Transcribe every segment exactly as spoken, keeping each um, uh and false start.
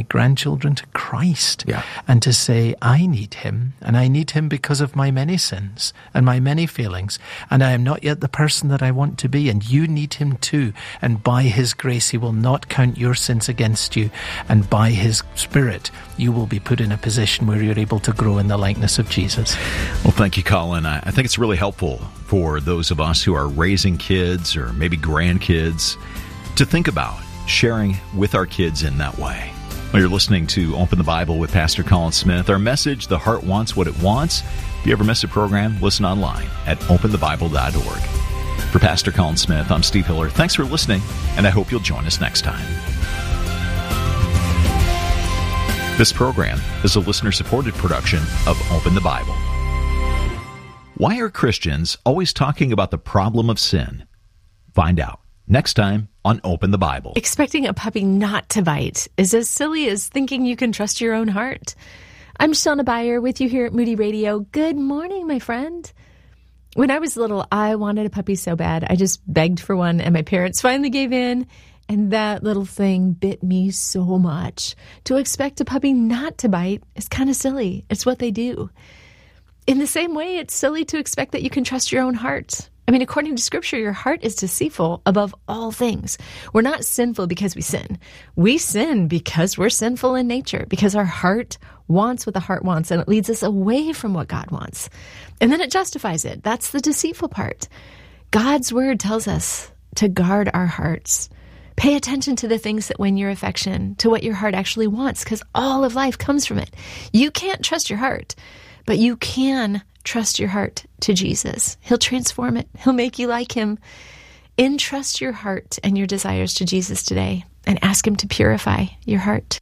my grandchildren to Christ, yeah. and to say, I need him, and I need him because of my many sins and my many failings, and I am not yet the person that I want to be, and you need him too, and by his grace he will not count your sins against you, and by his Spirit you will be put in a position where you're able to grow in the likeness of Jesus. Well, thank you, Colin. I think it's really helpful for those of us who are raising kids or maybe grandkids to think about sharing with our kids in that way. Well, you're listening to Open the Bible with Pastor Colin Smith. Our message, The Heart Wants What It Wants. If you ever miss a program, listen online at open the bible dot org. For Pastor Colin Smith, I'm Steve Hiller. Thanks for listening, and I hope you'll join us next time. This program is a listener-supported production of Open the Bible. Why are Christians always talking about the problem of sin? Find out next time on Open the Bible. Expecting a puppy not to bite is as silly as thinking you can trust your own heart. I'm Shauna Beyer with you here at Moody Radio. Good morning, my friend. When I was little, I wanted a puppy so bad. I just begged for one, and my parents finally gave in. And that little thing bit me so much. To expect a puppy not to bite is kind of silly. It's what they do. In the same way, it's silly to expect that you can trust your own heart. I mean, according to Scripture, your heart is deceitful above all things. We're not sinful because we sin. We sin because we're sinful in nature, because our heart wants what the heart wants, and it leads us away from what God wants. And then it justifies it. That's the deceitful part. God's word tells us to guard our hearts. Pay attention to the things that win your affection, to what your heart actually wants, because all of life comes from it. You can't trust your heart, but you can trust your heart to Jesus. He'll transform it. He'll make you like him. Entrust your heart and your desires to Jesus today and ask him to purify your heart.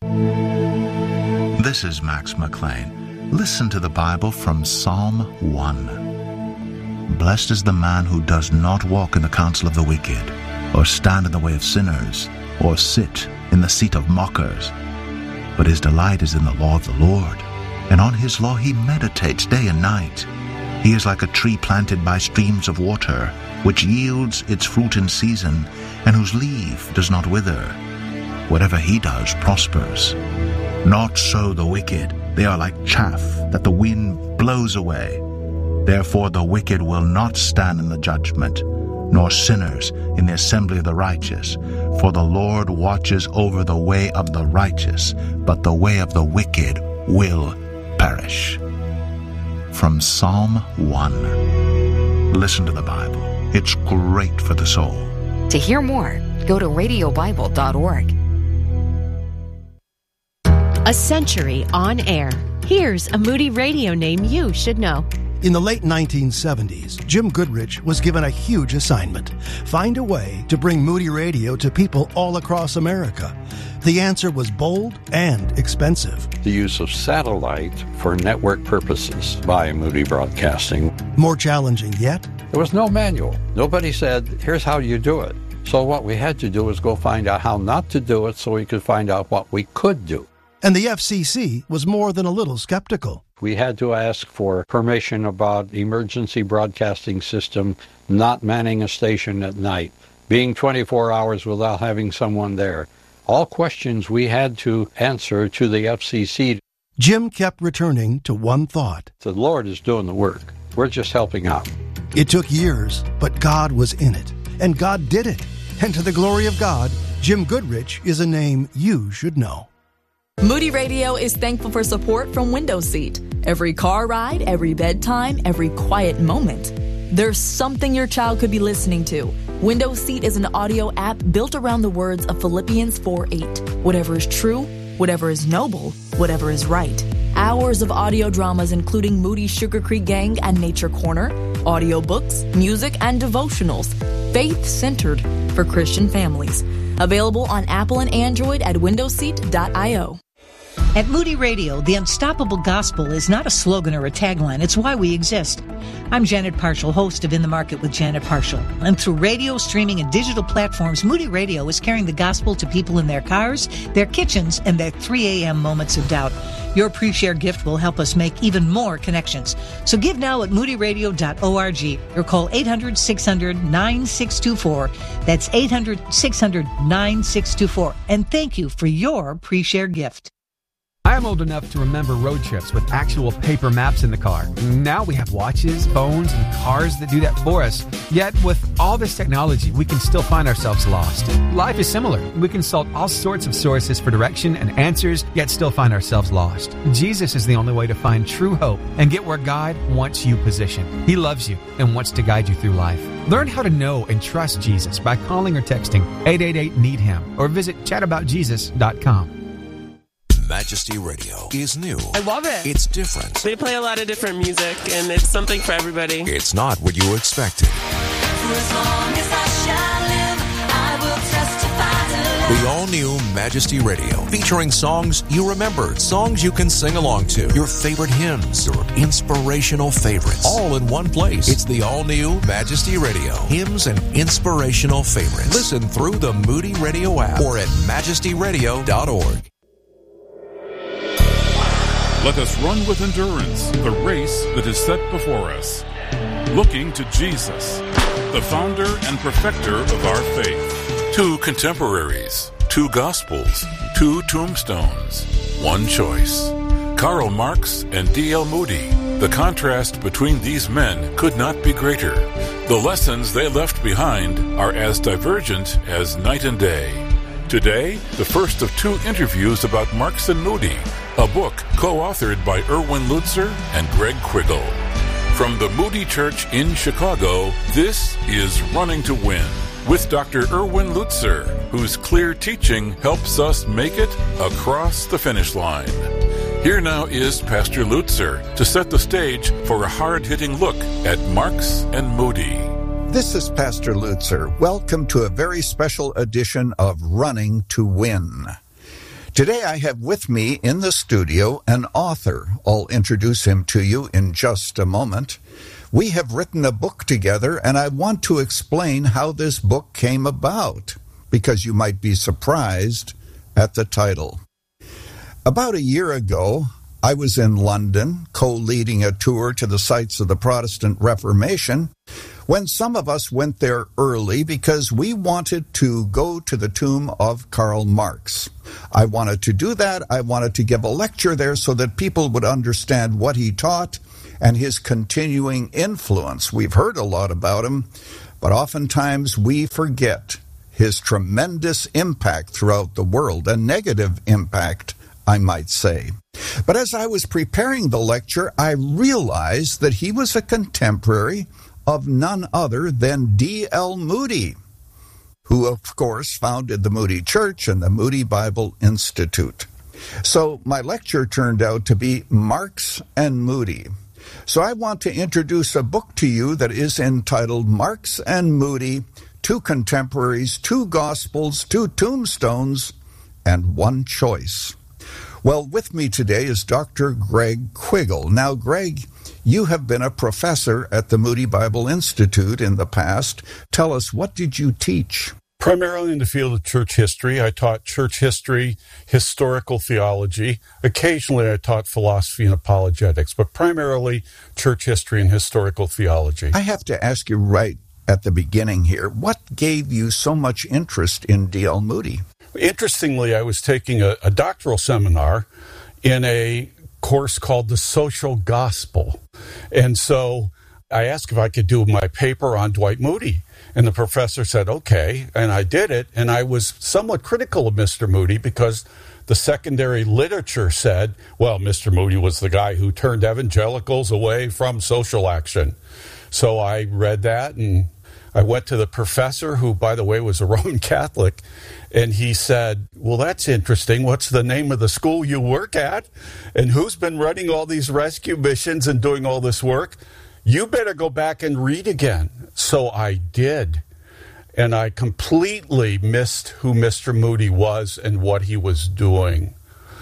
This is Max McLean. Listen to the Bible from Psalm one. Blessed is the man who does not walk in the counsel of the wicked, or stand in the way of sinners, or sit in the seat of mockers. But his delight is in the law of the Lord, and on his law he meditates day and night. He is like a tree planted by streams of water, which yields its fruit in season, and whose leaf does not wither. Whatever he does prospers. Not so the wicked. They are like chaff that the wind blows away. Therefore the wicked will not stand in the judgment, nor sinners in the assembly of the righteous. For the Lord watches over the way of the righteous, but the way of the wicked will perish. From Psalm one. Listen to the Bible. It's great for the soul. To hear more, go to radio bible dot org. A century on air. Here's a Moody Radio name you should know. In the late nineteen seventies, Jim Goodrich was given a huge assignment: find a way to bring Moody Radio to people all across America. The answer was bold and expensive. The use of satellite for network purposes by Moody Broadcasting. More challenging yet? There was no manual. Nobody said, here's how you do it. So what we had to do was go find out how not to do it so we could find out what we could do. And the F C C was more than a little skeptical. We had to ask for permission about emergency broadcasting system not manning a station at night, being twenty-four hours without having someone there. All questions we had to answer to the F C C. Jim kept returning to one thought. The Lord is doing the work. We're just helping out. It took years, but God was in it, and God did it. And to the glory of God, Jim Goodrich is a name you should know. Moody Radio is thankful for support from Windows Seat. Every car ride, every bedtime, every quiet moment. There's something your child could be listening to. Windows Seat is an audio app built around the words of Philippians four eight. Whatever is true, whatever is noble, whatever is right. Hours of audio dramas including Moody's Sugar Creek Gang and Nature Corner, audiobooks, music, and devotionals. Faith-centered for Christian families. Available on Apple and Android at windows seat dot io. At Moody Radio, the unstoppable gospel is not a slogan or a tagline. It's why we exist. I'm Janet Parshall, host of In the Market with Janet Parshall. And through radio, streaming, and digital platforms, Moody Radio is carrying the gospel to people in their cars, their kitchens, and their three a.m. moments of doubt. Your pre-share gift will help us make even more connections. So give now at moody radio dot org or call eight hundred, six hundred, nine six two four. That's eight hundred, six hundred, nine six two four. And thank you for your pre-share gift. I'm old enough to remember road trips with actual paper maps in the car. Now we have watches, phones, and cars that do that for us. Yet with all this technology, we can still find ourselves lost. Life is similar. We consult all sorts of sources for direction and answers, yet still find ourselves lost. Jesus is the only way to find true hope and get where God wants you positioned. He loves you and wants to guide you through life. Learn how to know and trust Jesus by calling or texting eight eight eight, need him or visit chat about jesus dot com. Majesty Radio is new. I love it. It's different. They play a lot of different music, and it's something for everybody. It's not what you expected. For as long as I shall live, I will testify to love. The all-new Majesty Radio, featuring songs you remember, songs you can sing along to, your favorite hymns, your inspirational favorites, all in one place. It's the all-new Majesty Radio, hymns and inspirational favorites. Listen through the Moody Radio app or at majesty radio dot org. Let us run with endurance the race that is set before us, looking to Jesus, the founder and perfecter of our faith. Two contemporaries, two gospels, two tombstones, one choice. Karl Marx and D L Moody. The contrast between these men could not be greater. The lessons they left behind are as divergent as night and day. Today, the first of two interviews about Marx and Moody, a book co-authored by Erwin Lutzer and Greg Quiggle. From the Moody Church in Chicago, this is Running to Win with Doctor Erwin Lutzer, whose clear teaching helps us make it across the finish line. Here now is Pastor Lutzer to set the stage for a hard-hitting look at Marx and Moody. This is Pastor Lutzer. Welcome to a very special edition of Running to Win. Today I have with me in the studio an author. I'll introduce him to you in just a moment. We have written a book together, and I want to explain how this book came about, because you might be surprised at the title. About a year ago, I was in London, co-leading a tour to the sites of the Protestant Reformation, when some of us went there early because we wanted to go to the tomb of Karl Marx. I wanted to do that. I wanted to give a lecture there so that people would understand what he taught and his continuing influence. We've heard a lot about him, but oftentimes we forget his tremendous impact throughout the world, a negative impact, I might say. But as I was preparing the lecture, I realized that he was a contemporary of none other than D L Moody, who, of course, founded the Moody Church and the Moody Bible Institute. So my lecture turned out to be Marx and Moody. So I want to introduce a book to you that is entitled Marx and Moody, Two Contemporaries, Two Gospels, Two Tombstones, and One Choice. Well, with me today is Doctor Greg Quiggle. Now, Greg, you have been a professor at the Moody Bible Institute in the past. Tell us, what did you teach? Primarily in the field of church history. I taught church history, historical theology. Occasionally I taught philosophy and apologetics, but primarily church history and historical theology. I have to ask you right at the beginning here, what gave you so much interest in D L Moody? Interestingly, I was taking a, a doctoral seminar in a course called The Social Gospel. And so I asked if I could do my paper on Dwight Moody. And the professor said, okay. And I did it. And I was somewhat critical of Mister Moody because the secondary literature said, well, Mister Moody was the guy who turned evangelicals away from social action. So I read that, and I went to the professor, who, by the way, was a Roman Catholic, and he said, well, that's interesting. What's the name of the school you work at? And who's been running all these rescue missions and doing all this work? You better go back and read again. So I did. And I completely missed who Mister Moody was and what he was doing.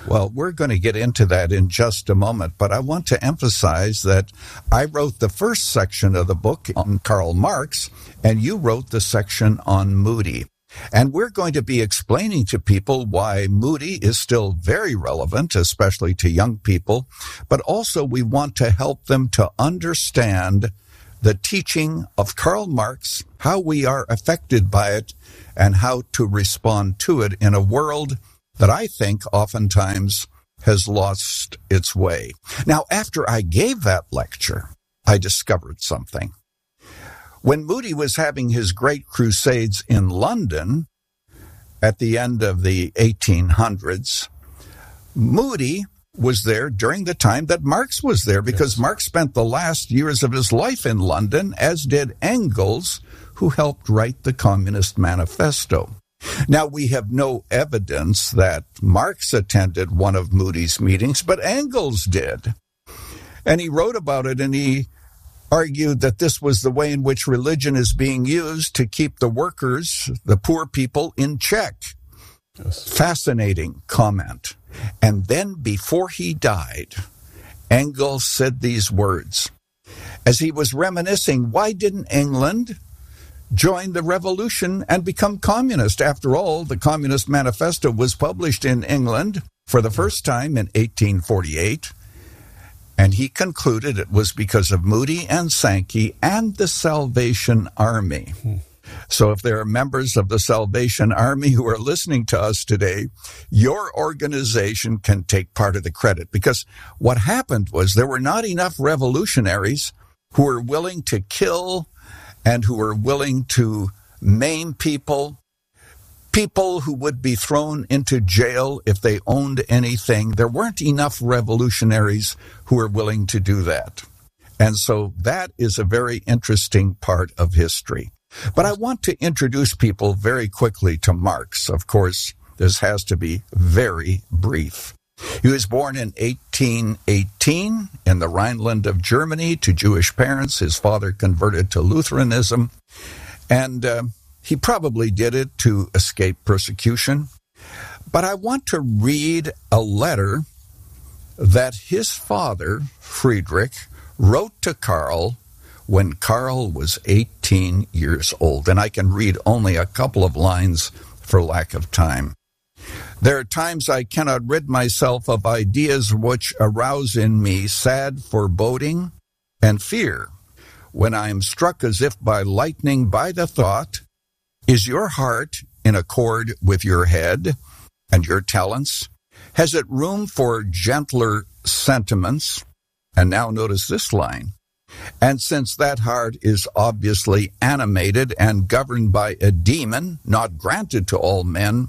Well, we're going to get into that in just a moment, but I want to emphasize that I wrote the first section of the book on Karl Marx, and you wrote the section on Moody. And we're going to be explaining to people why Moody is still very relevant, especially to young people, but also we want to help them to understand the teaching of Karl Marx, how we are affected by it, and how to respond to it in a world that I think oftentimes has lost its way. Now, after I gave that lecture, I discovered something. When Moody was having his great crusades in London at the end of the eighteen hundreds, Moody was there during the time that Marx was there, because yes. Marx spent the last years of his life in London, as did Engels, who helped write the Communist Manifesto. Now, we have no evidence that Marx attended one of Moody's meetings, but Engels did. And he wrote about it, and he argued that this was the way in which religion is being used to keep the workers, the poor people, in check. Yes. Fascinating comment. And then before he died, Engels said these words. As he was reminiscing, why didn't England join the revolution and become communist? After all, the Communist Manifesto was published in England for the first time in eighteen forty-eight. And he concluded it was because of Moody and Sankey and the Salvation Army. Hmm. So if there are members of the Salvation Army who are listening to us today, your organization can take part of the credit. Because what happened was there were not enough revolutionaries who were willing to kill and who were willing to maim people, people who would be thrown into jail if they owned anything. There weren't enough revolutionaries who were willing to do that. And so that is a very interesting part of history. But I want to introduce people very quickly to Marx. Of course, this has to be very brief. He was born in eighteen eighteen in the Rhineland of Germany to Jewish parents. His father converted to Lutheranism, and uh, he probably did it to escape persecution. But I want to read a letter that his father, Friedrich, wrote to Karl when Karl was eighteen years old. And I can read only a couple of lines for lack of time. There are times I cannot rid myself of ideas which arouse in me sad foreboding and fear, when I am struck as if by lightning by the thought, is your heart in accord with your head and your talents? Has it room for gentler sentiments? And now notice this line. And since that heart is obviously animated and governed by a demon not granted to all men,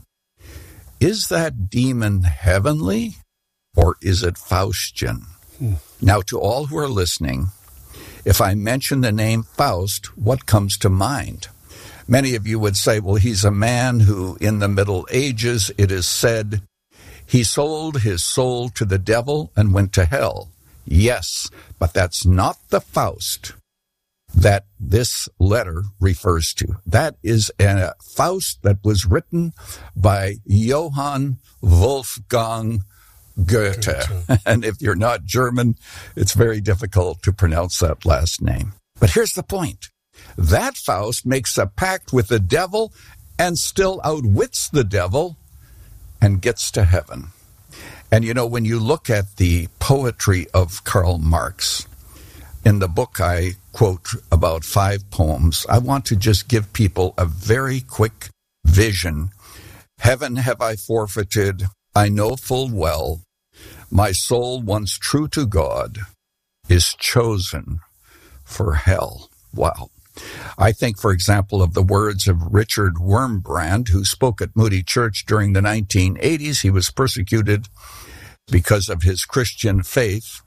is that demon heavenly or is it Faustian? Hmm. Now, to all who are listening, if I mention the name Faust, what comes to mind? Many of you would say, well, he's a man who, in the Middle Ages, it is said, he sold his soul to the devil and went to hell. Yes, but that's not the Faust that this letter refers to. That is a Faust that was written by Johann Wolfgang Goethe. Goethe. And if you're not German, it's very difficult to pronounce that last name. But here's the point. That Faust makes a pact with the devil and still outwits the devil and gets to heaven. And you know, when you look at the poetry of Karl Marx, in the book I quote about five poems, I want to just give people a very quick vision. Heaven have I forfeited, I know full well. My soul, once true to God, is chosen for hell. Wow. I think, for example, of the words of Richard Wurmbrand, who spoke at Moody Church during the nineteen eighties. He was persecuted because of his Christian faith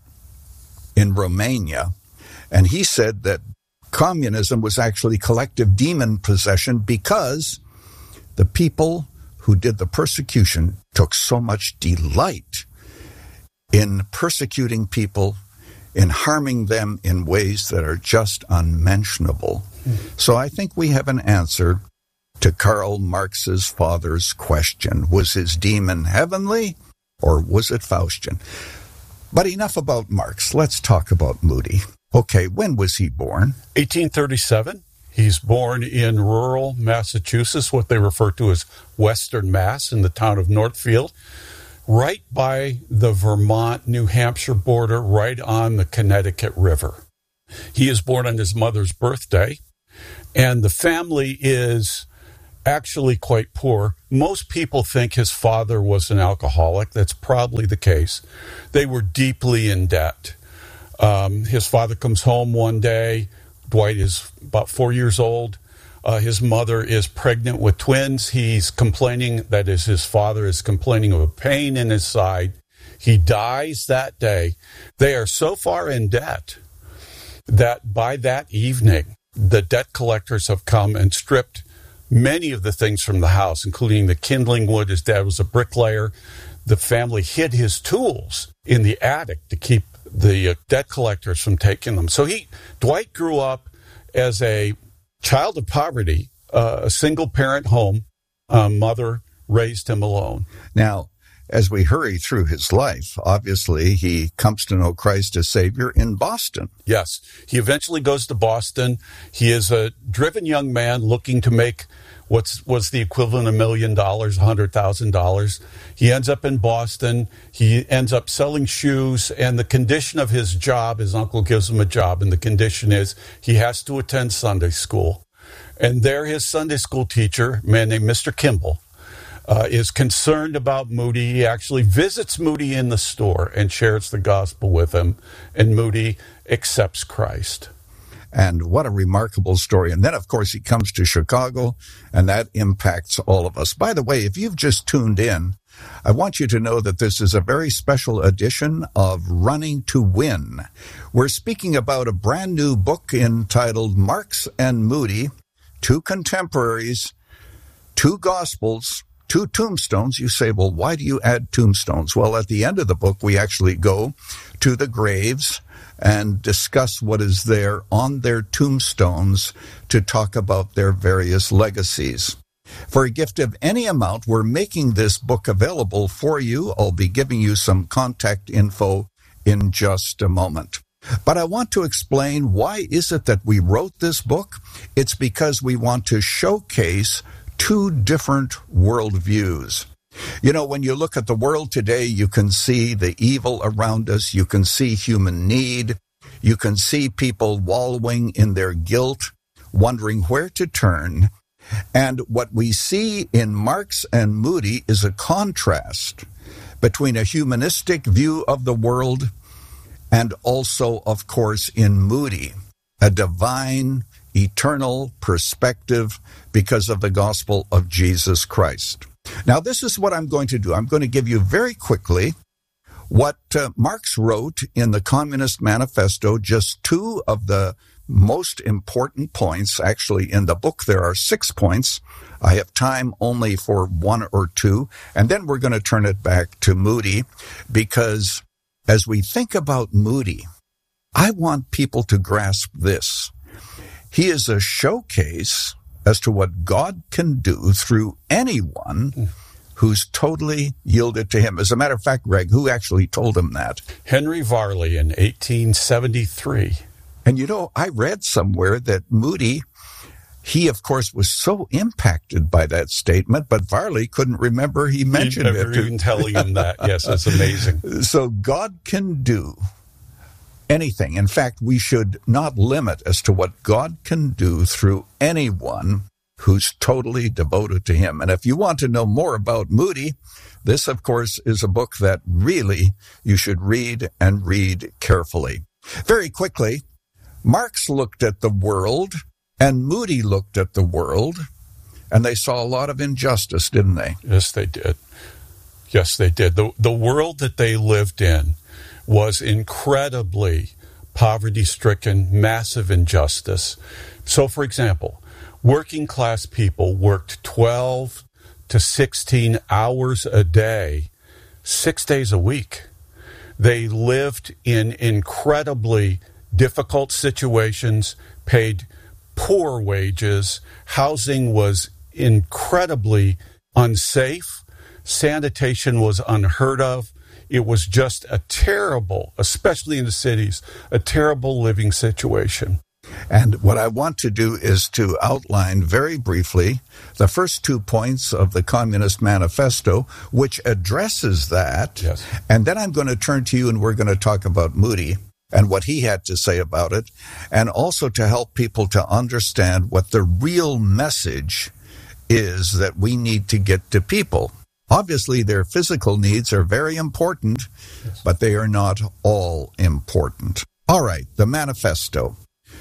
in Romania. And he said that communism was actually collective demon possession because the people who did the persecution took so much delight in persecuting people, in harming them in ways that are just unmentionable. Mm. So I think we have an answer to Karl Marx's father's question. Was his demon heavenly Or was it Faustian? But enough about Marx. Let's talk about Moody. Okay, when was he born? eighteen thirty-seven. He's born in rural Massachusetts, what they refer to as Western Mass, in the town of Northfield, right by the Vermont-New Hampshire border, right on the Connecticut River. He is born on his mother's birthday, and the family is actually quite poor. Most people think his father was an alcoholic. That's probably the case. They were deeply in debt. Um, his father comes home one day. Dwight is about four years old. Uh, his mother is pregnant with twins. He's complaining, that is, his father is complaining of a pain in his side. He dies that day. They are so far in debt that by that evening, the debt collectors have come and stripped many of the things from the house, including the kindling wood. His dad was a bricklayer. The family hid his tools in the attic to keep the uh, debt collectors from taking them. So he, Dwight grew up as a child of poverty, uh, a single-parent home. Uh, mother raised him alone. Now, as we hurry through his life, obviously he comes to know Christ as Savior in Boston. Yes. He eventually goes to Boston. He is a driven young man looking to make what was the equivalent of a million dollars, one hundred thousand dollars. He ends up in Boston. He ends up selling shoes, and the condition of his job, his uncle gives him a job, and the condition is he has to attend Sunday school. And there his Sunday school teacher, a man named Mister Kimball, Uh, is concerned about Moody. He actually visits Moody in the store and shares the gospel with him, and Moody accepts Christ. And what a remarkable story. And then, of course, he comes to Chicago, and that impacts all of us. By the way, if you've just tuned in, I want you to know that this is a very special edition of Running to Win. We're speaking about a brand new book entitled Marx and Moody, Two Contemporaries, Two Gospels, Two tombstones. You say, well, why do you add tombstones? Well, at the end of the book, we actually go to the graves and discuss what is there on their tombstones to talk about their various legacies. For a gift of any amount, we're making this book available for you. I'll be giving you some contact info in just a moment. But I want to explain why is it that we wrote this book. It's because we want to showcase two different worldviews. You know, when you look at the world today, you can see the evil around us. You can see human need. You can see people wallowing in their guilt, wondering where to turn. And what we see in Marx and Moody is a contrast between a humanistic view of the world and also, of course, in Moody, a divine, eternal perspective because of the gospel of Jesus Christ. Now, this is what I'm going to do. I'm going to give you very quickly what uh, Marx wrote in the Communist Manifesto, just two of the most important points. Actually, in the book, there are six points. I have time only for one or two, and then we're going to turn it back to Moody, because as we think about Moody, I want people to grasp this. He is a showcase as to what God can do through anyone who's totally yielded to him. As a matter of fact, Greg, who actually told him that? Henry Varley in eighteen seventy-three. And you know, I read somewhere that Moody, he, of course, was so impacted by that statement, but Varley couldn't remember he mentioned he never it. even telling him that. Yes, it's amazing. So God can do anything. In fact, we should not limit as to what God can do through anyone who's totally devoted to him. And if you want to know more about Moody, this, of course, is a book that really you should read and read carefully. Very quickly, Marx looked at the world and Moody looked at the world, and they saw a lot of injustice, didn't they? Yes, they did. Yes, they did. The, the world that they lived in was incredibly poverty-stricken, massive injustice. So, for example, working-class people worked twelve to sixteen hours a day, six days a week. They lived in incredibly difficult situations, paid poor wages. Housing was incredibly unsafe. Sanitation was unheard of. it was just a terrible, especially in the cities, a terrible living situation. And what I want to do is to outline very briefly the first two points of the Communist Manifesto, which addresses that. Yes. And then I'm going to turn to you and we're going to talk about Moody and what he had to say about it, and also to help people to understand what the real message is that we need to get to people. Obviously, their physical needs are very important, yes, but they are not all important. All right, the manifesto.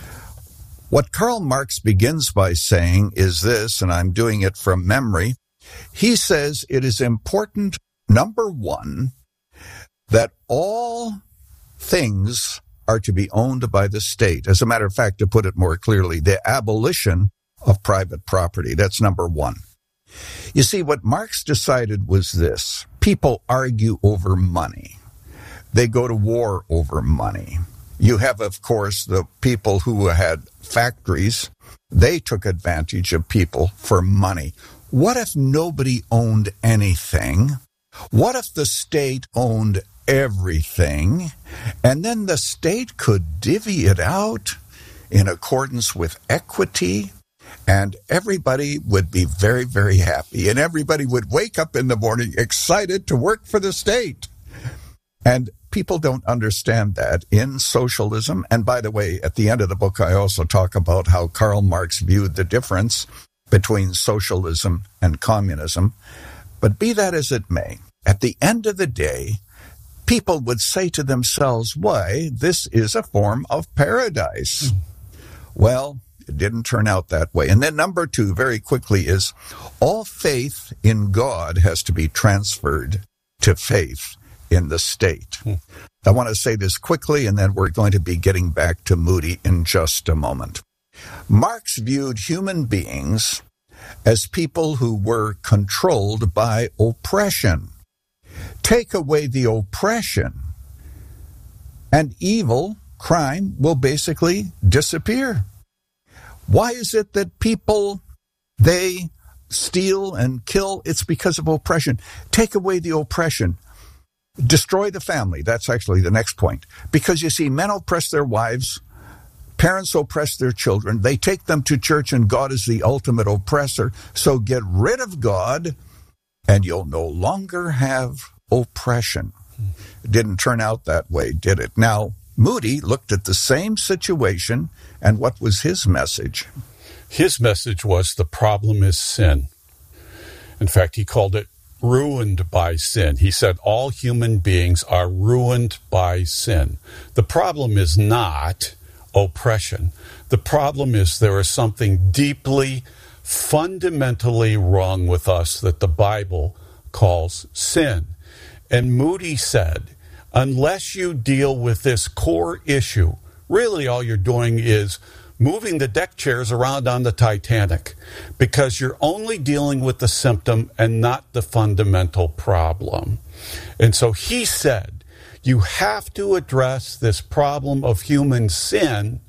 What Karl Marx begins by saying is this, and I'm doing it from memory. He says it is important, number one, that all things are to be owned by the state. As a matter of fact, to put it more clearly, the abolition of private property. That's number one. You see, what Marx decided was this. People argue over money. They go to war over money. You have, of course, the people who had factories. They took advantage of people for money. What if nobody owned anything? What if the state owned everything, and then the state could divvy it out in accordance with equity, and everybody would be very, very happy, and everybody would wake up in the morning excited to work for the state. And people don't understand that in socialism. And by the way, at the end of the book, I also talk about how Karl Marx viewed the difference between socialism and communism. But be that as it may, at the end of the day, people would say to themselves, why, this is a form of paradise. Mm. Well, it didn't turn out that way. And then number two, very quickly, is all faith in God has to be transferred to faith in the state. Mm. I want to say this quickly, and then we're going to be getting back to Moody in just a moment. Marx viewed human beings as people who were controlled by oppression. Take away the oppression, and evil, crime, will basically disappear. Why is it that people, they steal and kill? It's because of oppression. Take away the oppression. Destroy the family. That's actually the next point. Because you see, men oppress their wives, parents oppress their children, they take them to church, and God is the ultimate oppressor. So get rid of God, and you'll no longer have oppression. It didn't turn out that way, did it? Now, Moody looked at the same situation, and what was his message? His message was the problem is sin. In fact, he called it ruined by sin. He said all human beings are ruined by sin. The problem is not oppression. The problem is there is something deeply, fundamentally wrong with us that the Bible calls sin. And Moody said, unless you deal with this core issue, really all you're doing is moving the deck chairs around on the Titanic, because you're only dealing with the symptom and not the fundamental problem. And so he said, you have to address this problem of human sin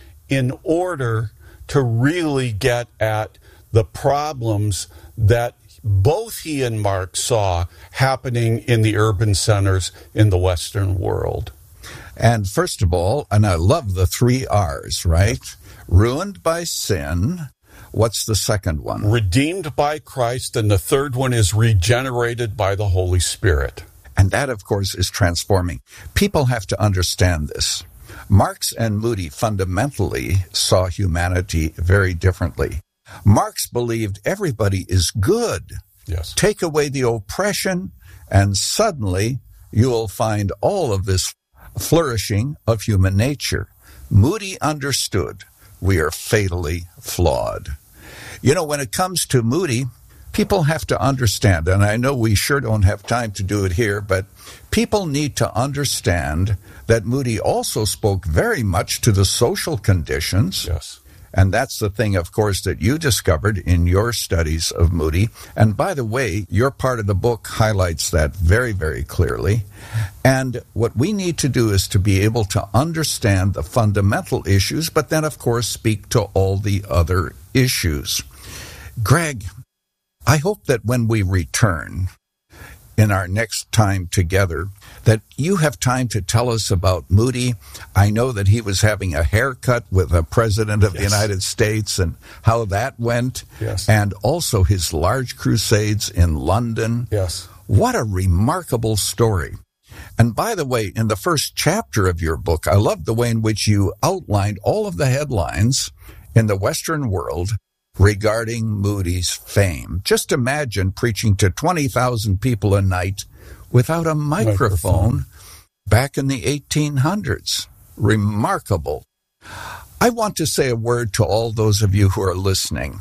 in order to really get at the problems that both he and Marx saw happening in the urban centers in the Western world. And first of all, and I love the three R's, right? Ruined by sin. What's the second one? Redeemed by Christ. And the third one is regenerated by the Holy Spirit. And that, of course, is transforming. People have to understand this. Marx and Moody fundamentally saw humanity very differently. Marx believed everybody is good. Yes. Take away the oppression, and suddenly you will find all of this flourishing of human nature. Moody understood we are fatally flawed. You know, when it comes to Moody, people have to understand, and I know we sure don't have time to do it here, but people need to understand that Moody also spoke very much to the social conditions. Yes. And that's the thing, of course, that you discovered in your studies of Moody. And by the way, your part of the book highlights that very, very clearly. And what we need to do is to be able to understand the fundamental issues, but then, of course, speak to all the other issues. Greg, I hope that when we return in our next time together, that you have time to tell us about Moody. I know that he was having a haircut with the President of yes. the United States and how that went, yes. and also his large crusades in London. Yes. What a remarkable story. And by the way, in the first chapter of your book, I love the way in which you outlined all of the headlines in the Western world regarding Moody's fame. Just imagine preaching to twenty thousand people a night without a microphone, microphone back in the eighteen hundreds. Remarkable. I want to say a word to all those of you who are listening.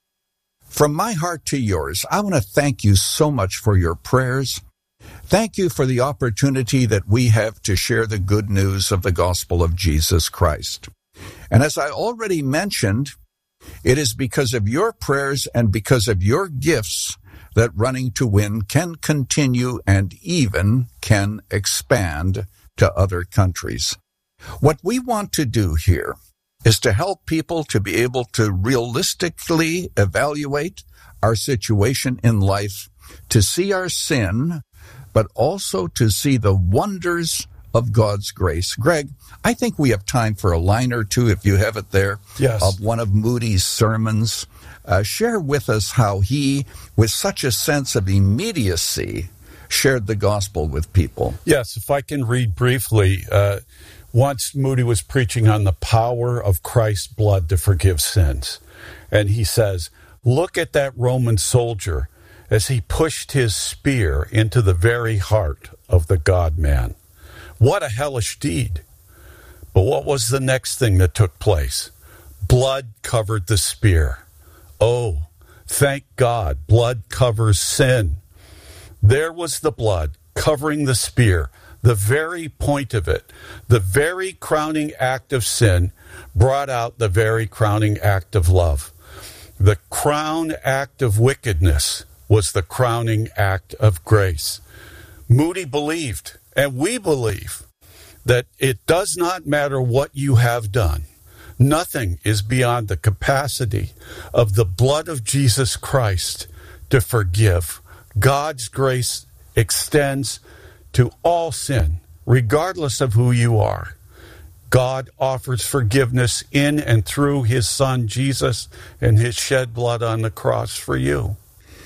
From my heart to yours, I want to thank you so much for your prayers. Thank you for the opportunity that we have to share the good news of the gospel of Jesus Christ. And as I already mentioned, it is because of your prayers and because of your gifts that Running to Win can continue and even can expand to other countries. What we want to do here is to help people to be able to realistically evaluate our situation in life, to see our sin, but also to see the wonders of God's grace. Greg, I think we have time for a line or two, if you have it there, yes. of one of Moody's sermons. Uh, share with us how he, with such a sense of immediacy, shared the gospel with people. Yes, if I can read briefly. Uh, once Moody was preaching on the power of Christ's blood to forgive sins. And he says, look at that Roman soldier as he pushed his spear into the very heart of the God-man. What a hellish deed. But what was the next thing that took place? Blood covered the spear. Oh, thank God, blood covers sin. There was the blood covering the spear, the very point of it. The very crowning act of sin brought out the very crowning act of love. The crown act of wickedness was the crowning act of grace. Moody believed, and we believe, that it does not matter what you have done. Nothing is beyond the capacity of the blood of Jesus Christ to forgive. God's grace extends to all sin, regardless of who you are. God offers forgiveness in and through his Son, Jesus, and his shed blood on the cross for you.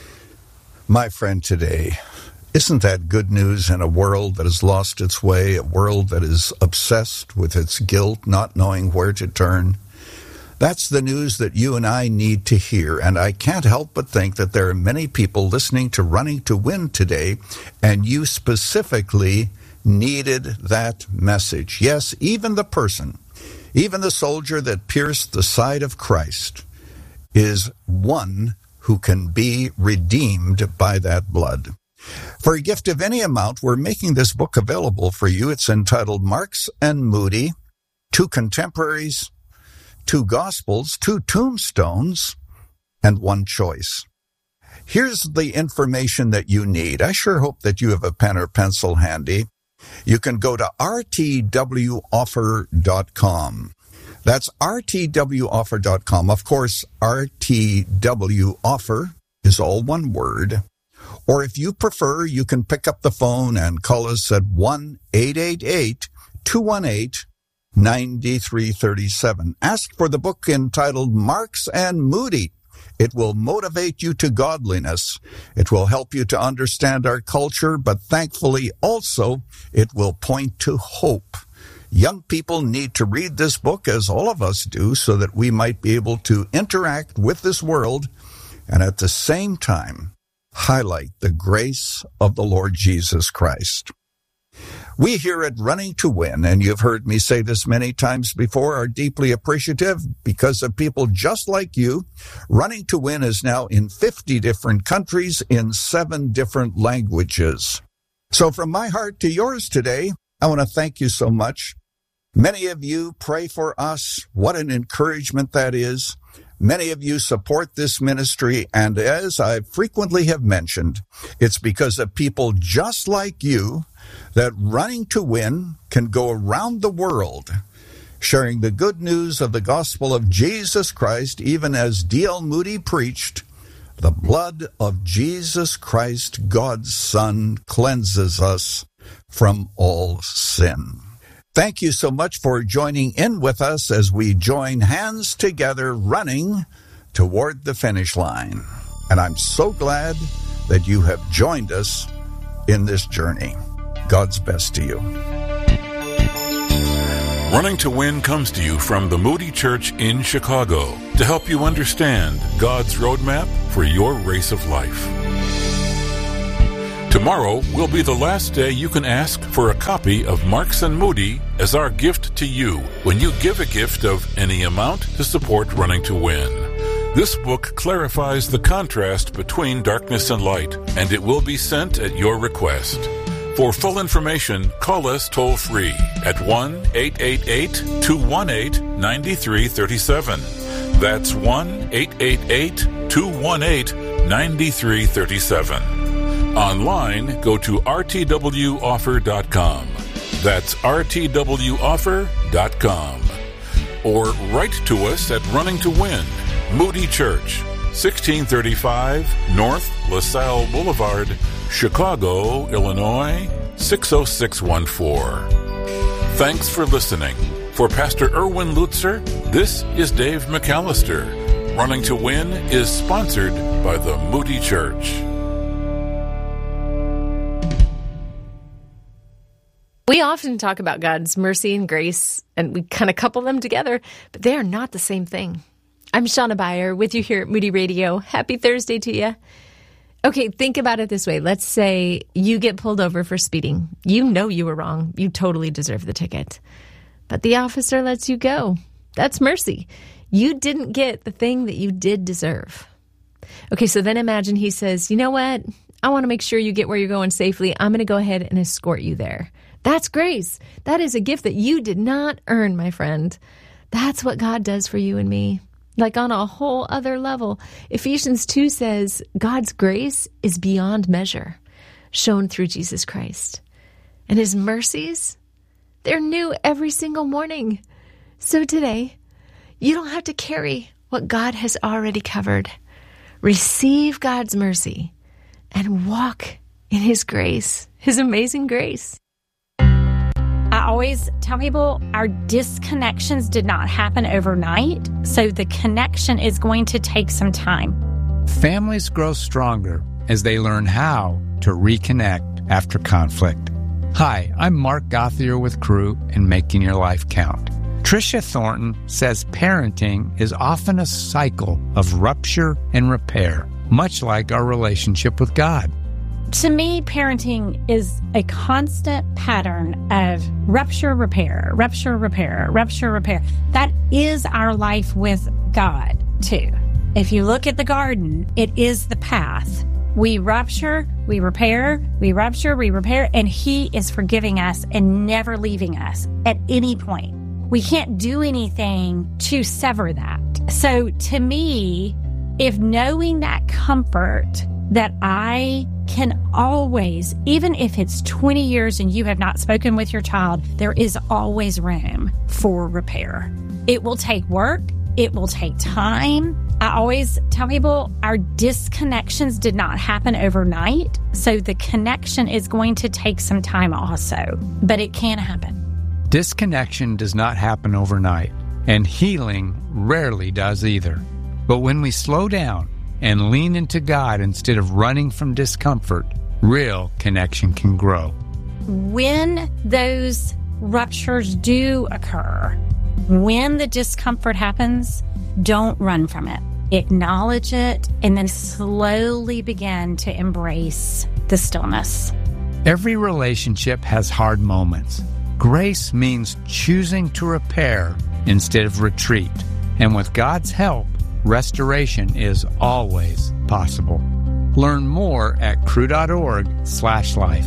My friend, today, isn't that good news in a world that has lost its way, a world that is obsessed with its guilt, not knowing where to turn? That's the news that you and I need to hear, and I can't help but think that there are many people listening to Running to Win today, and you specifically needed that message. Yes, even the person, even the soldier that pierced the side of Christ is one who can be redeemed by that blood. For a gift of any amount, we're making this book available for you. It's entitled Marks and Moody, Two Contemporaries, Two Gospels, Two Tombstones, and One Choice. Here's the information that you need. I sure hope that you have a pen or pencil handy. You can go to r t w offer dot com. That's r t w offer dot com. Of course, R T W Offer is all one word. Or if you prefer, you can pick up the phone and call us at one eight eight eight, two one eight, nine three three seven. Ask for the book entitled Marks and Moody. It will motivate you to godliness. It will help you to understand our culture, but thankfully also it will point to hope. Young people need to read this book, as all of us do, so that we might be able to interact with this world and at the same time highlight the grace of the Lord Jesus Christ. We here at Running to Win, and you've heard me say this many times before, are deeply appreciative because of people just like you. Running to Win is now in fifty different countries in seven different languages. So from my heart to yours today, I want to thank you so much. Many of you pray for us. What an encouragement that is. Many of you support this ministry, and as I frequently have mentioned, it's because of people just like you that Running to Win can go around the world sharing the good news of the gospel of Jesus Christ, even as D L Moody preached, the blood of Jesus Christ, God's Son, cleanses us from all sin. Thank you so much for joining in with us as we join hands together running toward the finish line. And I'm so glad that you have joined us in this journey. God's best to you. Running to Win comes to you from the Moody Church in Chicago to help you understand God's roadmap for your race of life. Tomorrow will be the last day you can ask for a copy of Marks and Moody as our gift to you when you give a gift of any amount to support Running to Win. This book clarifies the contrast between darkness and light, and it will be sent at your request. For full information, call us toll-free at one eight eight eight, two one eight, nine three three seven. That's one eight eight eight, two one eight, nine three three seven. Online, go to r t w offer dot com. That's r t w offer dot com. Or write to us at Running to Win, Moody Church, sixteen thirty-five North LaSalle Boulevard, Chicago, Illinois, six oh six one four. Thanks for listening. For Pastor Erwin Lutzer, this is Dave McAllister. Running to Win is sponsored by the Moody Church. We often talk about God's mercy and grace, and we kind of couple them together, but they are not the same thing. I'm Shauna Beyer with you here at Moody Radio. Happy Thursday to you. Okay, think about it this way. Let's say you get pulled over for speeding. You know you were wrong. You totally deserve the ticket. But the officer lets you go. That's mercy. You didn't get the thing that you did deserve. Okay, so then imagine he says, you know what? I want to make sure you get where you're going safely. I'm going to go ahead and escort you there. That's grace. That is a gift that you did not earn, my friend. That's what God does for you and me. Like on a whole other level. Ephesians two says, God's grace is beyond measure, shown through Jesus Christ. And his mercies, they're new every single morning. So today, you don't have to carry what God has already covered. Receive God's mercy and walk in his grace, his amazing grace. I always tell people our disconnections did not happen overnight, so the connection is going to take some time. Families grow stronger as they learn how to reconnect after conflict. Hi, I'm Mark Gothier with Crew and Making Your Life Count. Tricia Thornton says parenting is often a cycle of rupture and repair, much like our relationship with God. To me, parenting is a constant pattern of rupture, repair, rupture, repair, rupture, repair. That is our life with God, too. If you look at the garden, it is the path. We rupture, we repair, we rupture, we repair, and he is forgiving us and never leaving us at any point. We can't do anything to sever that. So to me, if knowing that comfort that I can always, even if it's twenty years and you have not spoken with your child, there is always room for repair. It will take work. It will take time. I always tell people our disconnections did not happen overnight. So the connection is going to take some time also, but it can happen. Disconnection does not happen overnight, and healing rarely does either. But when we slow down and lean into God instead of running from discomfort, real connection can grow. When those ruptures do occur, when the discomfort happens, don't run from it. Acknowledge it and then slowly begin to embrace the stillness. Every relationship has hard moments. Grace means choosing to repair instead of retreat. And with God's help, restoration is always possible. Learn more at crew.org slash life.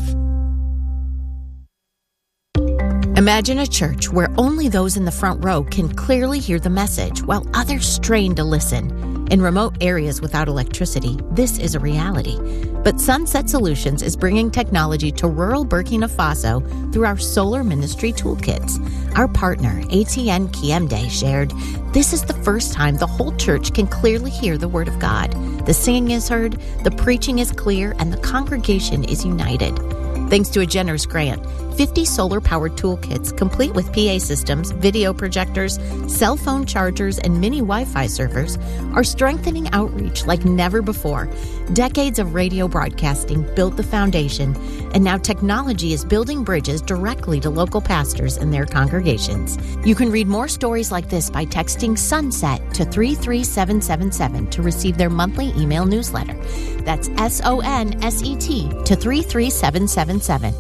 Imagine a church where only those in the front row can clearly hear the message while others strain to listen. In remote areas without electricity, this is a reality. But Sunset Solutions is bringing technology to rural Burkina Faso through our Solar Ministry Toolkits. Our partner, A T N Kiemde, shared, "This is the first time the whole church can clearly hear the Word of God. The singing is heard, the preaching is clear, and the congregation is united. Thanks to a generous grant, fifty solar-powered toolkits complete with P A systems, video projectors, cell phone chargers, and mini Wi-Fi servers are strengthening outreach like never before. Decades of radio broadcasting built the foundation, and now technology is building bridges directly to local pastors and their congregations. You can read more stories like this by texting SUNSET to three three seven seven seven to receive their monthly email newsletter. That's S O N S E T to three three seven seven seven.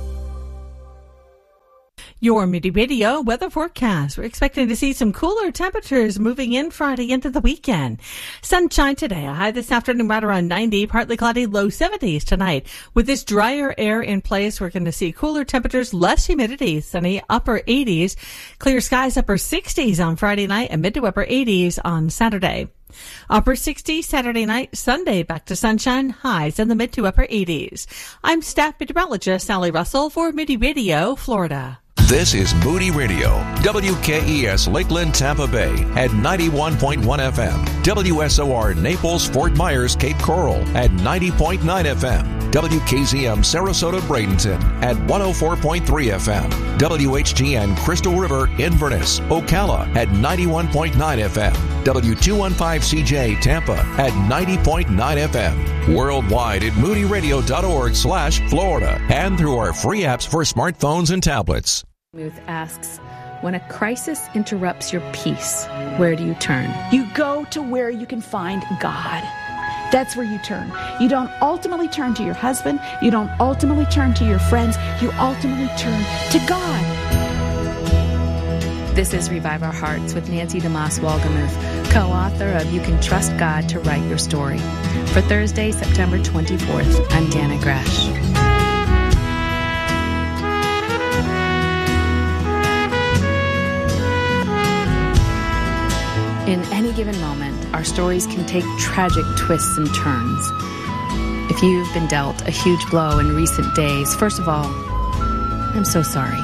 Your Moody Radio weather forecast. We're expecting to see some cooler temperatures moving in Friday into the weekend. Sunshine today, a high this afternoon right around ninety, partly cloudy, low seventies tonight. With this drier air in place, we're going to see cooler temperatures, less humidity, sunny upper eighties, clear skies upper sixties on Friday night, and mid to upper eighties on Saturday. Upper sixties Saturday night, Sunday back to sunshine, highs in the mid to upper eighties. I'm staff meteorologist Sally Russell for Moody Radio, Florida. This is Moody Radio, W K E S Lakeland, Tampa Bay at ninety-one point one F M, W S O R Naples, Fort Myers, Cape Coral at ninety point nine F M, W K Z M Sarasota, Bradenton at one oh four point three F M, W H G N Crystal River, Inverness, Ocala at ninety-one point nine F M, W two fifteen C J Tampa at ninety point nine F M, worldwide at moody radio dot org slash Florida, and through our free apps for smartphones and tablets. Muth asks, when a crisis interrupts your peace, where do you turn? You go to where you can find God. That's where you turn. You don't ultimately turn to your husband. You don't ultimately turn to your friends. You ultimately turn to God. This is Revive Our Hearts with Nancy DeMoss Wolgemuth, co-author of You Can Trust God to Write Your Story. For Thursday, September twenty-fourth, I'm Dana Gresh. In any given moment, our stories can take tragic twists and turns. If you've been dealt a huge blow in recent days, first of all, I'm so sorry.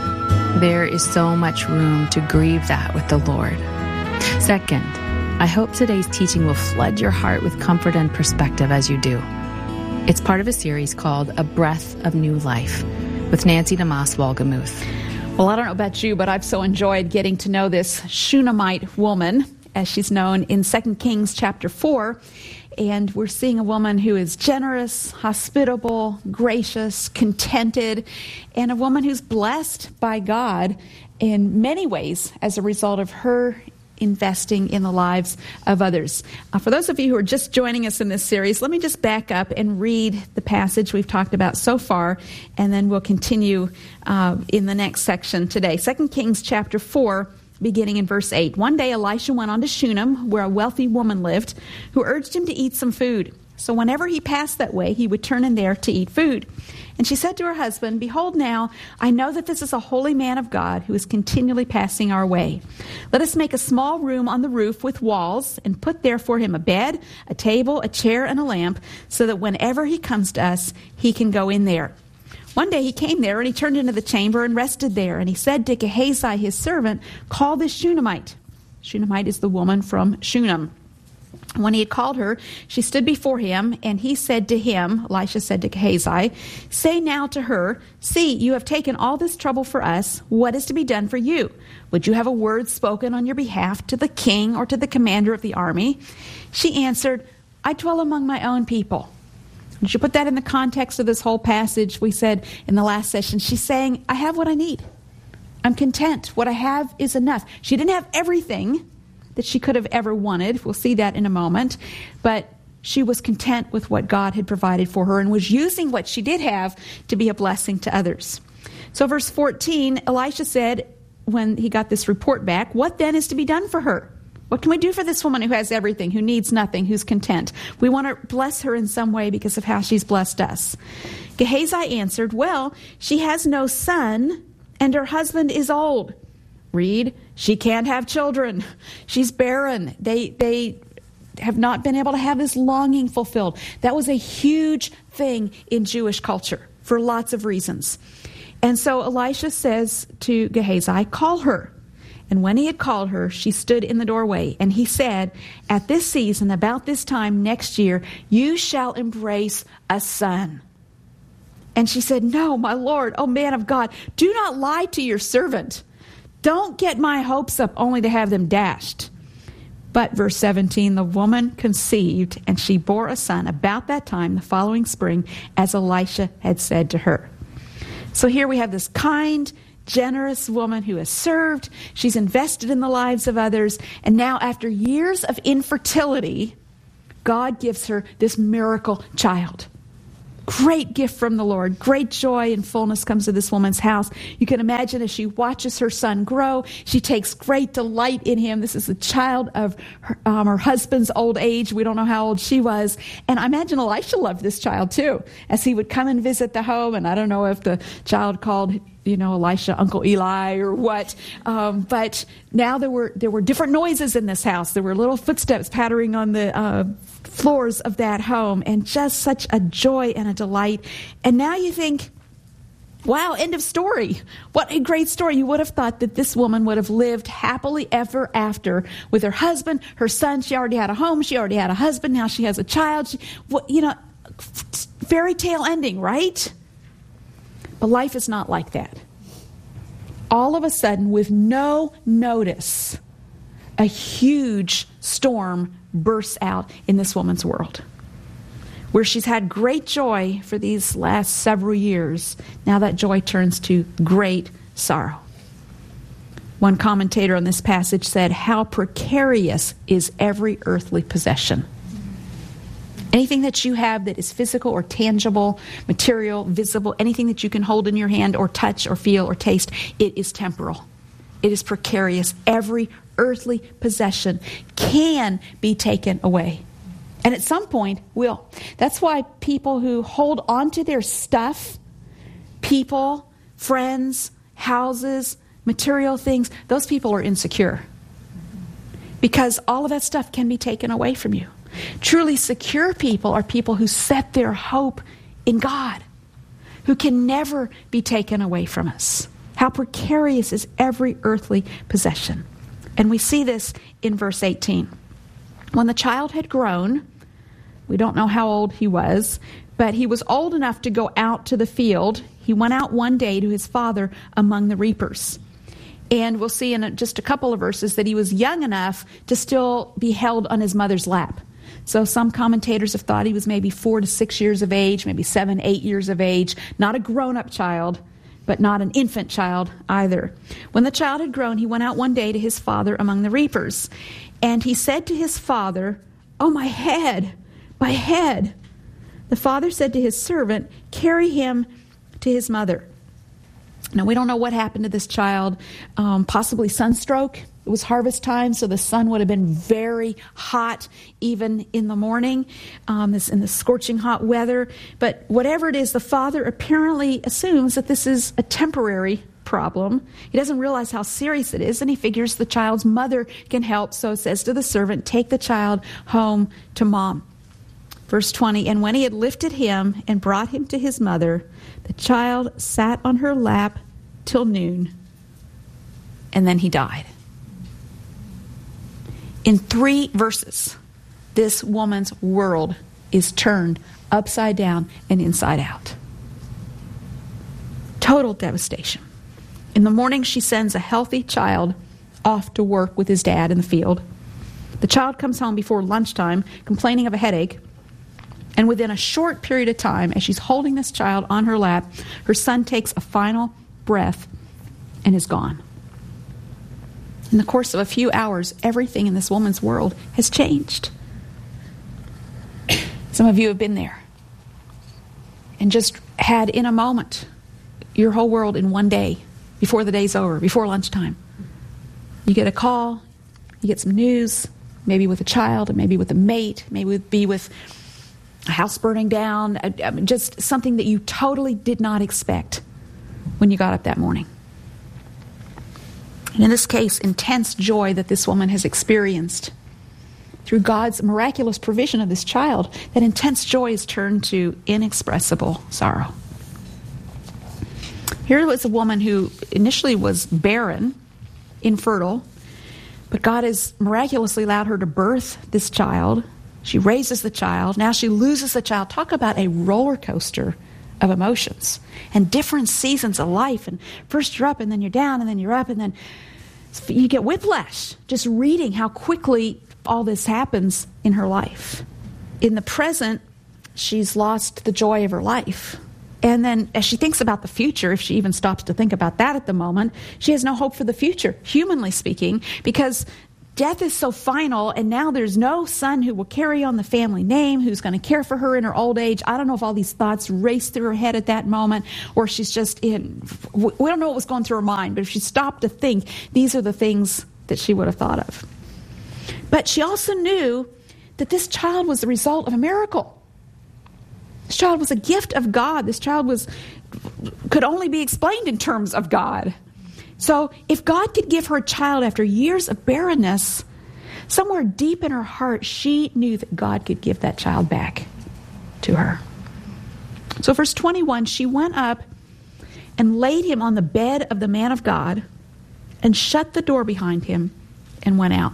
There is so much room to grieve that with the Lord. Second, I hope today's teaching will flood your heart with comfort and perspective as you do. It's part of a series called A Breath of New Life with Nancy DeMoss Wolgemuth. Well, I don't know about you, but I've so enjoyed getting to know this Shunammite woman, as she's known in Second Kings chapter four. And we're seeing a woman who is generous, hospitable, gracious, contented, and a woman who's blessed by God in many ways as a result of her investing in the lives of others. Uh, for those of you who are just joining us in this series, let me just back up and read the passage we've talked about so far, and then we'll continue uh, in the next section today. Second Kings chapter four, beginning in verse eight. One day Elisha went on to Shunem, where a wealthy woman lived, who urged him to eat some food. So whenever he passed that way, he would turn in there to eat food. And she said to her husband, "Behold now, I know that this is a holy man of God who is continually passing our way. Let us make a small room on the roof with walls and put there for him a bed, a table, a chair, and a lamp, so that whenever he comes to us, he can go in there." One day he came there, and he turned into the chamber and rested there. And he said to Gehazi, his servant, "Call this Shunammite." Shunammite is the woman from Shunem. When he had called her, she stood before him, and he said to him, Elisha said to Gehazi, "Say now to her, see, you have taken all this trouble for us. What is to be done for you? Would you have a word spoken on your behalf to the king or to the commander of the army?" She answered, "I dwell among my own people." Did you put that in the context of this whole passage? We said in the last session, she's saying, I have what I need. I'm content. What I have is enough. She didn't have everything that she could have ever wanted. We'll see that in a moment. But she was content with what God had provided for her and was using what she did have to be a blessing to others. So verse fourteen, Elisha said, when he got this report back, "What then is to be done for her? What can we do for this woman who has everything, who needs nothing, who's content? We want to bless her in some way because of how she's blessed us." Gehazi answered, "Well, she has no son, and her husband is old." Read, she can't have children. She's barren. They they have not been able to have this longing fulfilled. That was a huge thing in Jewish culture for lots of reasons. And so Elisha says to Gehazi, "Call her." And when he had called her, she stood in the doorway. And he said, "At this season, about this time next year, you shall embrace a son." And she said, "No, my Lord, oh man of God, do not lie to your servant. Don't get my hopes up only to have them dashed." But, verse seventeen, the woman conceived, and she bore a son about that time, the following spring, as Elisha had said to her. So here we have this kind, generous woman who has served. She's invested in the lives of others. And now, after years of infertility, God gives her this miracle child. Great gift from the Lord. Great joy and fullness comes to this woman's house. You can imagine as she watches her son grow, she takes great delight in him. This is the child of her, um, her husband's old age. We don't know how old she was. And I imagine Elisha loved this child too, as he would come and visit the home. And I don't know if the child called, you know, Elisha Uncle Eli or what. Um, but now there were there were different noises in this house. There were little footsteps pattering on the uh, floors of that home, and just such a joy and a delight. And now you think, wow, end of story. What a great story. You would have thought that this woman would have lived happily ever after with her husband, her son. She already had a home. She already had a husband. Now she has a child. She, you know, fairy tale ending, right? But life is not like that. All of a sudden, with no notice, a huge storm bursts out in this woman's world. Where she's had great joy for these last several years, now that joy turns to great sorrow. One commentator on this passage said, "How precarious is every earthly possession." Anything that you have that is physical or tangible, material, visible, anything that you can hold in your hand or touch or feel or taste, it is temporal. It is precarious. Every earthly possession can be taken away. And at some point will. That's why people who hold on to their stuff, people, friends, houses, material things, those people are insecure. Because all of that stuff can be taken away from you. Truly secure people are people who set their hope in God, who can never be taken away from us. How precarious is every earthly possession. And we see this in verse eighteen. When the child had grown, we don't know how old he was, but he was old enough to go out to the field. He went out one day to his father among the reapers. And we'll see in just a couple of verses that he was young enough to still be held on his mother's lap. So some commentators have thought he was maybe four to six years of age, maybe seven, eight years of age. Not a grown-up child, but not an infant child either. When the child had grown, he went out one day to his father among the reapers. And he said to his father, "Oh, my head, my head." The father said to his servant, "Carry him to his mother." Now, we don't know what happened to this child, um, possibly sunstroke. It was harvest time, so the sun would have been very hot even in the morning, um, this, in the scorching hot weather. But whatever it is, the father apparently assumes that this is a temporary problem. He doesn't realize how serious it is, and he figures the child's mother can help, so says to the servant, "Take the child home to mom." Verse twenty, and when he had lifted him and brought him to his mother, the child sat on her lap till noon, and then he died. In three verses, this woman's world is turned upside down and inside out. Total devastation. In the morning, she sends a healthy child off to work with his dad in the field. The child comes home before lunchtime, complaining of a headache. And within a short period of time, as she's holding this child on her lap, her son takes a final breath and is gone. In the course of a few hours, everything in this woman's world has changed. Some of you have been there and just had in a moment your whole world in one day, before the day's over, before lunchtime. You get a call, you get some news, maybe with a child, maybe with a mate, maybe be with a house burning down, just something that you totally did not expect when you got up that morning. And in this case, intense joy that this woman has experienced through God's miraculous provision of this child, that intense joy is turned to inexpressible sorrow. Here was a woman who initially was barren, infertile, but God has miraculously allowed her to birth this child. She raises the child. Now she loses the child. Talk about a roller coaster of emotions and different seasons of life. And first you're up, and then you're down, and then you're up, and then you get whiplash just reading how quickly all this happens in her life. In the present, she's lost the joy of her life. And then as she thinks about the future, if she even stops to think about that at the moment, she has no hope for the future, humanly speaking, because death is so final, and now there's no son who will carry on the family name, who's going to care for her in her old age. I don't know if all these thoughts race through her head at that moment, or she's just in, we don't know what was going through her mind, but if she stopped to think, these are the things that she would have thought of. But she also knew that this child was the result of a miracle. This child was a gift of God. This child was could only be explained in terms of God. So if God could give her a child after years of barrenness, somewhere deep in her heart, she knew that God could give that child back to her. So verse twenty-one, she went up and laid him on the bed of the man of God and shut the door behind him and went out.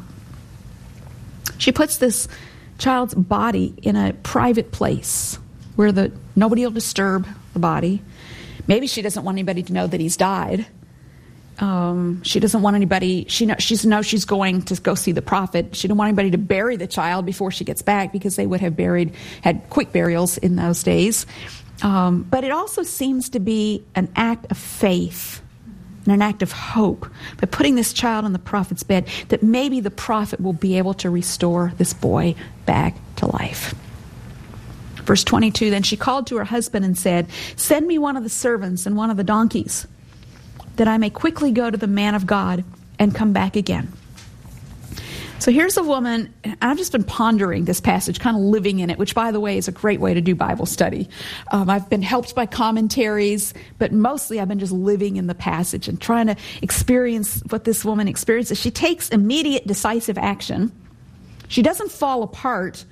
She puts this child's body in a private place where the nobody will disturb the body. Maybe she doesn't want anybody to know that he's died. Um, she doesn't want anybody, she know, she knows she's going to go see the prophet. She didn't want anybody to bury the child before she gets back, because they would have buried, had quick burials in those days. Um, but it also seems to be an act of faith and an act of hope by putting this child on the prophet's bed, that maybe the prophet will be able to restore this boy back to life. Verse twenty-two, then she called to her husband and said, "Send me one of the servants and one of the donkeys, that I may quickly go to the man of God and come back again." So here's a woman, and I've just been pondering this passage, kind of living in it, which, by the way, is a great way to do Bible study. Um, I've been helped by commentaries, but mostly I've been just living in the passage and trying to experience what this woman experiences. She takes immediate, decisive action. She doesn't fall apart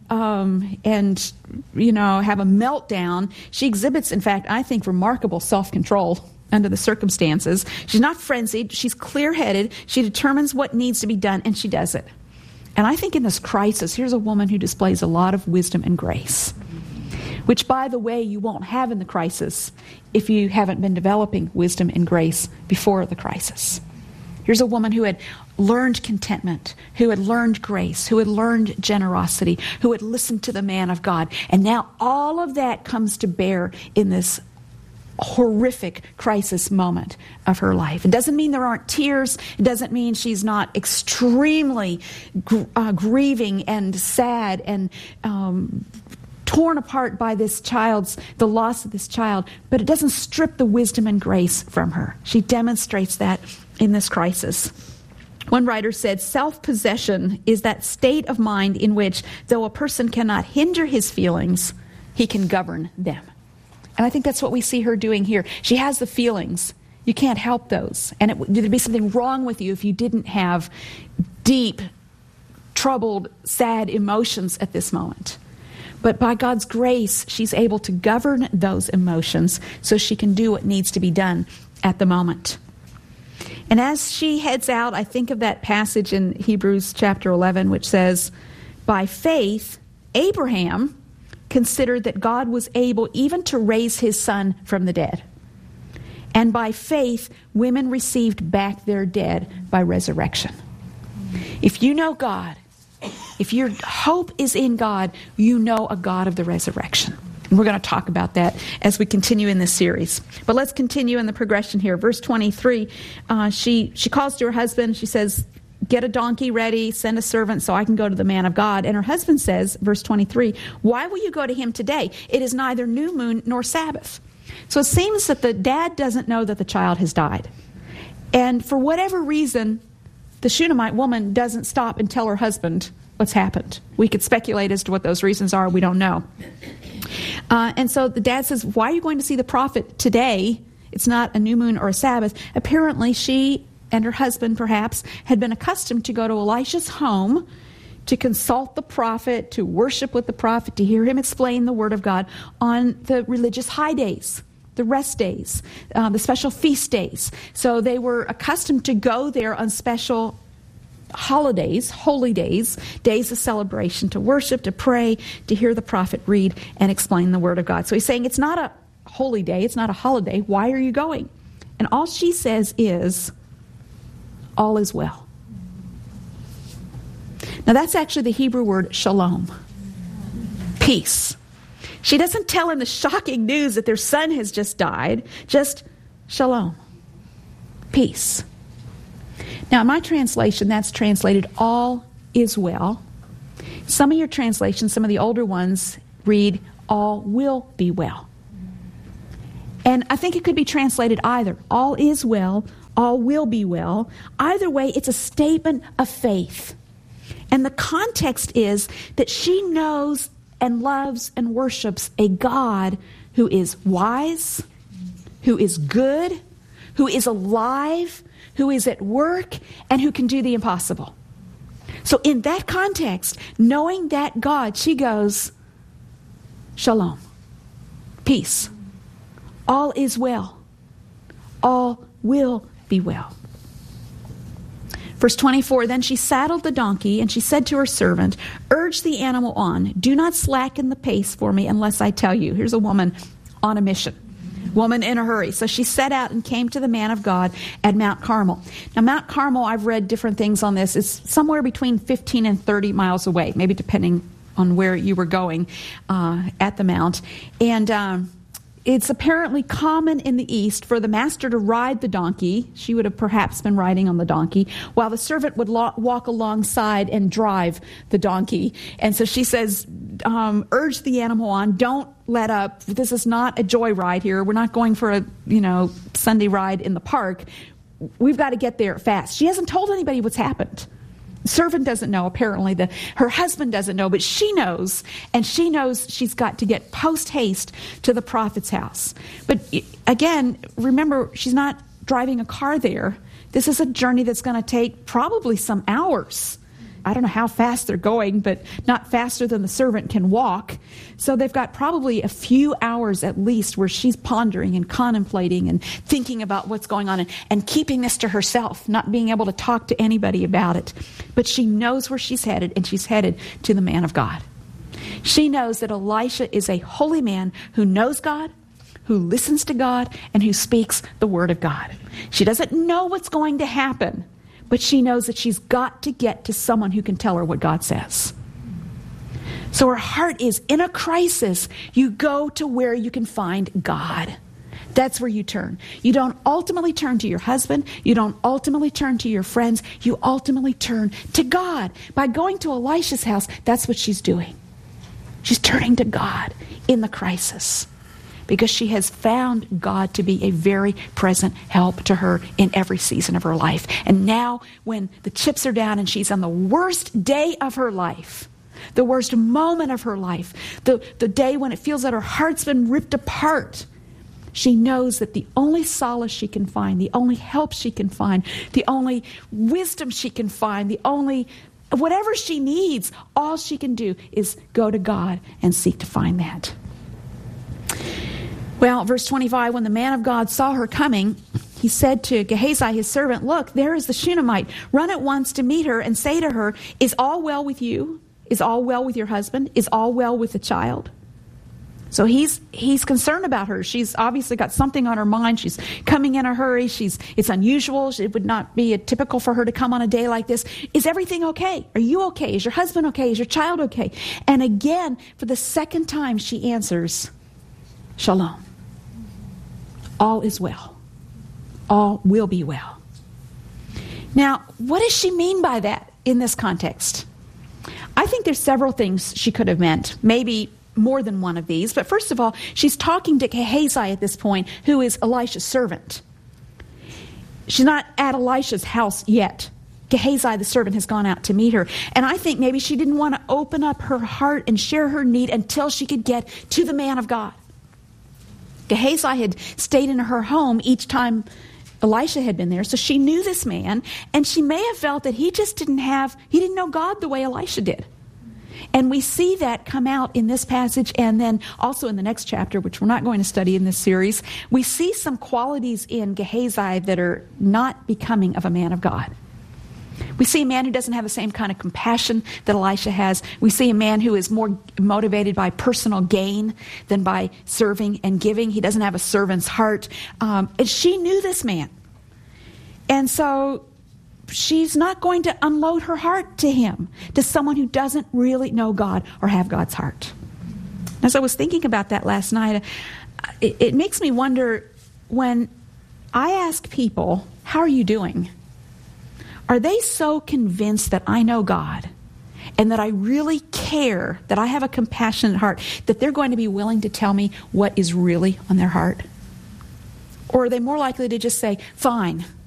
um, and, you know, have a meltdown. She exhibits, in fact, I think, remarkable self-control under the circumstances. She's not frenzied. She's clear-headed. She determines what needs to be done, and she does it. And I think in this crisis, here's a woman who displays a lot of wisdom and grace, which, by the way, you won't have in the crisis if you haven't been developing wisdom and grace before the crisis. Here's a woman who had learned contentment, who had learned grace, who had learned generosity, who had listened to the man of God. And now all of that comes to bear in this horrific crisis moment of her life. It doesn't mean there aren't tears. It doesn't mean she's not extremely gr- uh, grieving and sad and um, torn apart by this child's, the loss of this child. But it doesn't strip the wisdom and grace from her. She demonstrates that in this crisis. One writer said, self-possession is that state of mind in which, though a person cannot hinder his feelings, he can govern them. And I think that's what we see her doing here. She has the feelings. You can't help those. And it, there'd be something wrong with you if you didn't have deep, troubled, sad emotions at this moment. But by God's grace, she's able to govern those emotions so she can do what needs to be done at the moment. And as she heads out, I think of that passage in Hebrews chapter eleven, which says, by faith, Abraham considered that God was able even to raise his son from the dead. And by faith, women received back their dead by resurrection. If you know God, if your hope is in God, you know a God of the resurrection. And we're going to talk about that as we continue in this series. But let's continue in the progression here. Verse twenty-three, uh, she, she calls to her husband. She says, get a donkey ready, send a servant so I can go to the man of God. And her husband says, verse twenty-three, why will you go to him today? It is neither new moon nor Sabbath. So it seems that the dad doesn't know that the child has died. And for whatever reason, the Shunammite woman doesn't stop and tell her husband what's happened. We could speculate as to what those reasons are. We don't know. Uh, and so the dad says, why are you going to see the prophet today? It's not a new moon or a Sabbath. Apparently she and her husband, perhaps, had been accustomed to go to Elisha's home to consult the prophet, to worship with the prophet, to hear him explain the word of God on the religious high days, the rest days, uh, the special feast days. So they were accustomed to go there on special holidays, holy days, days of celebration, to worship, to pray, to hear the prophet read and explain the word of God. So he's saying it's not a holy day. It's not a holiday. Why are you going? And all she says is, all is well. Now that's actually the Hebrew word shalom. Peace. She doesn't tell him the shocking news that their son has just died. Just shalom. Peace. Now in my translation, that's translated all is well. Some of your translations, some of the older ones, read all will be well. And I think it could be translated either. All is well, all will be well. Either way, it's a statement of faith. And the context is that she knows and loves and worships a God who is wise, who is good, who is alive, who is at work, and who can do the impossible. So in that context, knowing that God, she goes, shalom, peace, all is well, all will be well. Verse twenty-four, then she saddled the donkey, and she said to her servant, urge the animal on. Do not slacken the pace for me unless I tell you. Here's a woman on a mission. Woman in a hurry. So she set out and came to the man of God at Mount Carmel. Now, Mount Carmel, I've read different things on this, is somewhere between fifteen and thirty miles away, maybe depending on where you were going uh, at the mount. And um, it's apparently common in the East for the master to ride the donkey. She would have perhaps been riding on the donkey, while the servant would lo- walk alongside and drive the donkey. And so she says, um, urge the animal on. Don't let up. This is not a joy ride here. We're not going for a, you know, Sunday ride in the park. We've got to get there fast. She hasn't told anybody what's happened. The servant doesn't know, apparently. The, her husband doesn't know, but she knows, and she knows she's got to get post-haste to the prophet's house. But again, remember, she's not driving a car there. This is a journey that's going to take probably some hours. I don't know how fast they're going, but not faster than the servant can walk. So they've got probably a few hours at least where she's pondering and contemplating and thinking about what's going on and, and keeping this to herself, not being able to talk to anybody about it. But she knows where she's headed, and she's headed to the man of God. She knows that Elisha is a holy man who knows God, who listens to God, and who speaks the word of God. She doesn't know what's going to happen, but she knows that she's got to get to someone who can tell her what God says. So her heart is, in a crisis, you go to where you can find God. That's where you turn. You don't ultimately turn to your husband. You don't ultimately turn to your friends. You ultimately turn to God. By going to Elisha's house, that's what she's doing. She's turning to God in the crisis, because she has found God to be a very present help to her in every season of her life. And now, when the chips are down and she's on the worst day of her life, the worst moment of her life, the, the day when it feels that her heart's been ripped apart, she knows that the only solace she can find, the only help she can find, the only wisdom she can find, the only whatever she needs, all she can do is go to God and seek to find that. Well, verse twenty-five, when the man of God saw her coming, he said to Gehazi, his servant, look, there is the Shunammite. Run at once to meet her and say to her, is all well with you? Is all well with your husband? Is all well with the child? So he's he's concerned about her. She's obviously got something on her mind. She's coming in a hurry. She's It's unusual. It would not be a typical for her to come on a day like this. Is everything okay? Are you okay? Is your husband okay? Is your child okay? And again, for the second time, she answers, shalom. All is well. All will be well. Now, what does she mean by that in this context? I think there's several things she could have meant, maybe more than one of these. But first of all, she's talking to Gehazi at this point, who is Elisha's servant. She's not at Elisha's house yet. Gehazi, the servant, has gone out to meet her. And I think maybe she didn't want to open up her heart and share her need until she could get to the man of God. Gehazi had stayed in her home each time Elisha had been there, so she knew this man, and she may have felt that he just didn't have, he didn't know God the way Elisha did. And we see that come out in this passage, and then also in the next chapter, which we're not going to study in this series. We see some qualities in Gehazi that are not becoming of a man of God. We see a man who doesn't have the same kind of compassion that Elisha has. We see a man who is more motivated by personal gain than by serving and giving. He doesn't have a servant's heart. Um, and she knew this man. And so she's not going to unload her heart to him, to someone who doesn't really know God or have God's heart. As I was thinking about that last night, it, it makes me wonder, when I ask people, how are you doing? Are they so convinced that I know God and that I really care, that I have a compassionate heart, that they're going to be willing to tell me what is really on their heart? Or are they more likely to just say, fine,